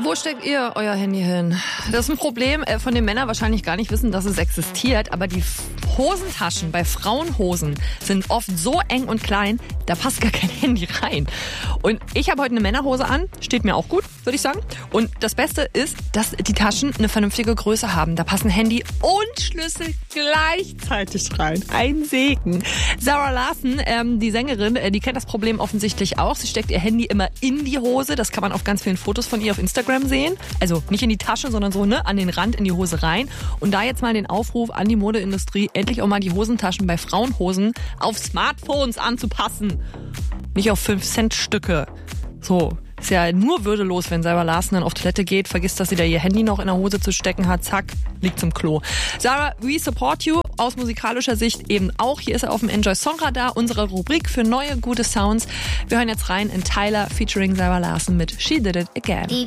Wo steckt ihr euer Handy hin? Das ist ein Problem, von dem Männer wahrscheinlich gar nicht wissen, dass es existiert. Aber die Hosentaschen bei Frauenhosen sind oft so eng und klein, da passt gar kein Handy rein. Und ich habe heute eine Männerhose an, steht mir auch gut, würde ich sagen. Und das Beste ist, dass die Taschen eine vernünftige Größe haben. Da passen Handy und Schlüssel gleichzeitig rein. Ein Segen. Zara Larsson, die Sängerin, die kennt das Problem offensichtlich auch. Sie steckt ihr Handy immer in die Hose. Das kann man auf ganz vielen Fotos von ihr auf Instagram sehen. Also nicht in die Tasche, sondern so an den Rand in die Hose rein. Und da jetzt mal den Aufruf an die Modeindustrie, endlich auch mal die Hosentaschen bei Frauenhosen auf Smartphones anzupassen. Nicht auf 5-Cent-Stücke. So. Ist ja nur würdelos, wenn Zara Larsson dann auf Toilette geht, vergisst, dass sie da ihr Handy noch in der Hose zu stecken hat, zack, liegt zum Klo. Zara, we support you, aus musikalischer Sicht eben auch. Hier ist er auf dem Enjoy Songradar, unsere Rubrik für neue, gute Sounds. Wir hören jetzt rein in Tyler featuring Zara Larsson mit She Did It Again.